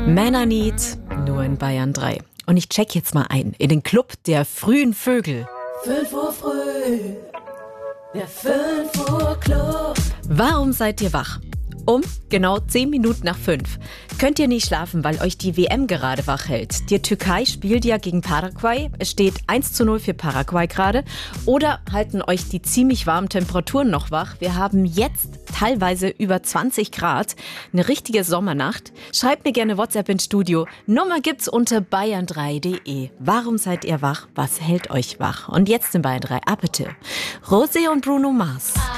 Männer Need, nur in Bayern 3. Und ich check jetzt mal ein in den Club der frühen Vögel. 5 Uhr früh, der 5 Uhr Club. Warum seid ihr wach? Um genau 10 Minuten nach 5 könnt ihr nicht schlafen, weil euch die WM gerade wach hält. Die Türkei spielt ja gegen Paraguay. Es steht 1:0 für Paraguay gerade. Oder halten euch die ziemlich warmen Temperaturen noch wach? Wir haben jetzt teilweise über 20 Grad. Eine richtige Sommernacht. Schreibt mir gerne WhatsApp ins Studio. Nummer gibt's unter bayern3.de. Warum seid ihr wach? Was hält euch wach? Und jetzt in Bayern 3 Appetit. Rosé und Bruno Mars.